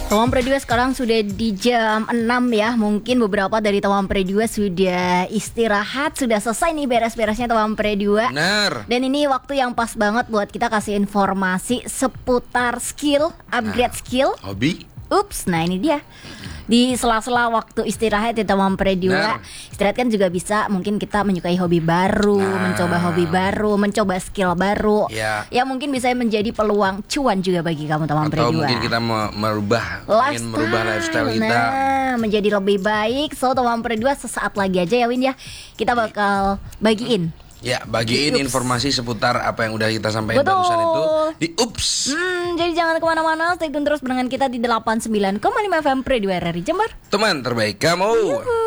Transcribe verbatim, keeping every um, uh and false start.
Tawampre dua sekarang sudah di jam enam ya. Mungkin beberapa dari Tawampre dua sudah istirahat, sudah selesai nih beres-beresnya Tawampre dua. Bener. Dan ini waktu yang pas banget buat kita kasih informasi seputar skill, upgrade Nah, skill. Hobi? Ups, nah ini dia. Di sela-sela waktu istirahat di Tawampre dua, istirahat kan juga bisa mungkin kita menyukai hobi baru, Nah. mencoba hobi baru, mencoba skill baru. Ya. Ya mungkin bisa menjadi peluang cuan juga bagi kamu Tawampre Atau dua. mungkin kita me- merubah, ingin merubah lifestyle kita. Nah, menjadi lebih baik. So Tawampre dua sesaat lagi aja ya Win ya. Kita bakal bagiin. Ya, bagiin Di Ups. informasi seputar apa yang udah kita sampaikan Betul. barusan itu di Ups. Hmm, jadi jangan kemana-mana, stay tune terus dengan kita di delapan puluh sembilan koma lima F M Pre dua R R I Jember. Teman terbaik kamu. Yuhu.